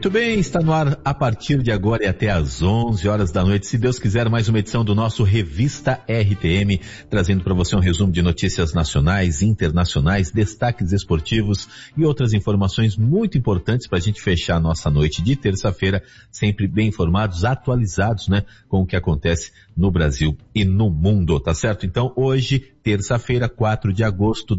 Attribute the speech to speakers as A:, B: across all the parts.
A: Muito bem, está no ar a partir de agora e até às 11 horas da noite. Se Deus quiser, mais uma edição do nosso Revista RTM, trazendo para você um resumo de notícias nacionais, internacionais, destaques esportivos e outras informações muito importantes para a gente fechar a nossa noite de terça-feira, sempre bem informados, atualizados, né, com o que acontece no Brasil e no mundo, tá certo? Então, hoje, terça-feira, 4 de agosto de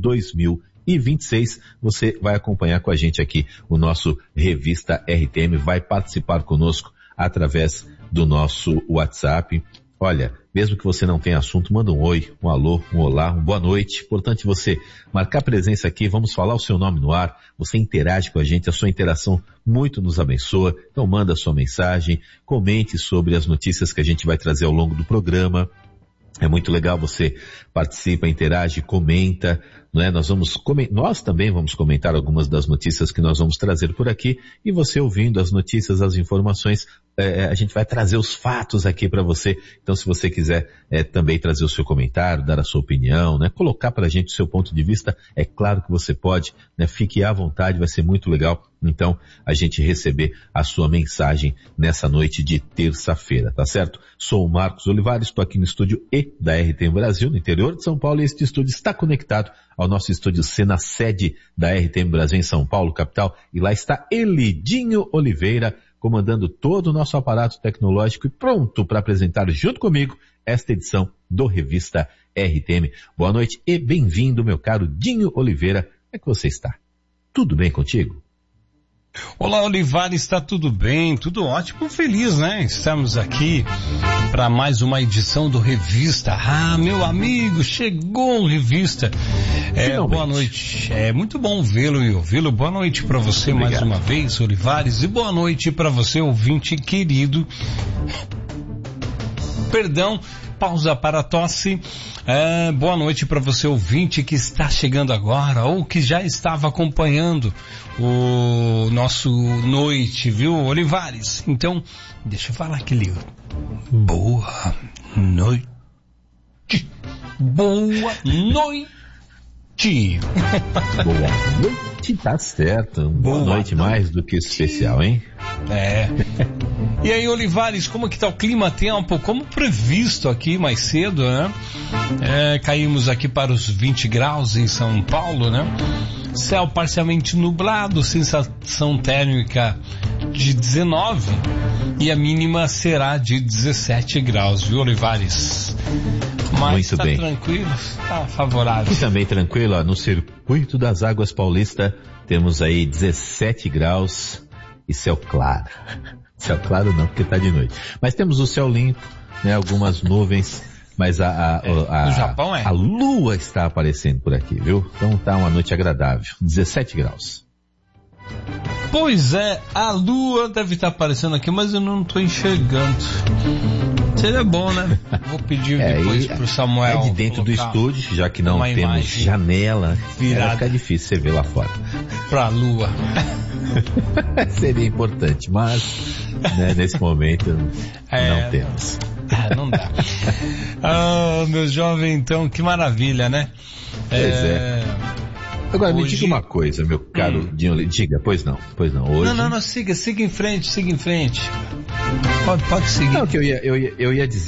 A: 2026, você vai acompanhar com a gente aqui o nosso Revista RTM, vai participar conosco através do nosso WhatsApp. Olha, mesmo que você não tenha assunto, manda um oi, um alô, um olá, uma boa noite. Importante você marcar presença aqui, vamos falar o seu nome no ar, você interage com a gente, a sua interação muito nos abençoa. Então manda a sua mensagem, comente sobre as notícias que a gente vai trazer ao longo do programa. É muito legal, você participa, interage, comenta, não é? Nós também vamos comentar algumas das notícias que nós vamos trazer por aqui, e você ouvindo as notícias, as informações, a gente vai trazer os fatos aqui para você. Então, se você quiser também trazer o seu comentário, dar a sua opinião, né? Colocar para a gente o seu ponto de vista, é claro que você pode, né? Fique à vontade, vai ser muito legal. Então, a gente receber a sua mensagem nessa noite de terça-feira, tá certo? Sou o Marcos Olivares, estou aqui no estúdio E da RTM Brasil, no interior de São Paulo, e este estúdio está conectado ao nosso estúdio C, na sede da RTM Brasil em São Paulo, capital, e lá está Elidinho Oliveira, comandando todo o nosso aparato tecnológico e pronto para apresentar junto comigo esta edição do Revista RTM. Boa noite e bem-vindo, meu caro Dinho Oliveira. Como é que você está? Tudo bem contigo?
B: Olá, Olivares, está tudo bem, tudo ótimo, feliz, né? Estamos aqui para mais uma edição do Revista. Ah, meu amigo, chegou o Revista. Boa noite. É muito bom vê-lo e ouvi-lo. Boa noite para você mais uma vez, Olivares, e boa noite para você, ouvinte querido. Perdão, pausa para a tosse. Boa noite para você, ouvinte que está chegando agora ou que já estava acompanhando o nosso noite, viu, Olivares? Então, deixa eu falar aqui, livro. Boa noite. Boa noite.
A: Boa noite, tá certo. Boa noite mais do que especial, hein?
B: E aí, Olivares, como que tá o clima-tempo? Como previsto aqui mais cedo, né? Caímos aqui para os 20 graus em São Paulo, né? Céu parcialmente nublado, sensação térmica de 19 e a mínima será de 17 graus, viu, Olivares? Mas muito bem. Tranquilo, tá favorável.
A: E também tranquilo, ó, no Circuito das Águas Paulista temos aí 17 graus e céu claro. Céu claro não, porque tá de noite. Mas temos o céu limpo, né, algumas nuvens, mas
B: no Japão
A: a lua está aparecendo por aqui, viu? Então tá uma noite agradável, 17 graus.
B: Pois é, a lua deve estar aparecendo aqui, mas eu não estou enxergando. Seria bom, né? Vou pedir depois pro Samuel.
A: De dentro do estúdio, já que não temos janela, vai ficar difícil você ver lá fora.
B: Pra lua.
A: Seria importante, mas né, nesse momento não temos.
B: Não dá. Meu jovem, então, que maravilha, né?
A: Pois é. Agora, hoje... me diga uma coisa, meu caro Dinho, diga, pois não, hoje...
B: Não, siga em frente. Pode seguir.
A: Não, que eu ia dizer